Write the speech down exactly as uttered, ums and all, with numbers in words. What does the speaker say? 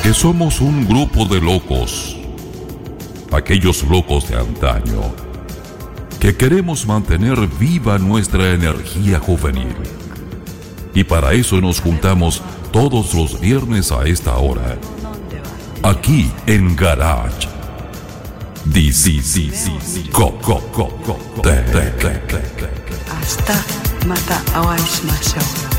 que somos un grupo de locos, aquellos locos de antaño, que queremos mantener viva nuestra energía juvenil. Y para eso nos juntamos todos los viernes a esta hora, aquí en Garage. D C C C Go Go Go Go Te Te Te Te 明日またお会いしましょう。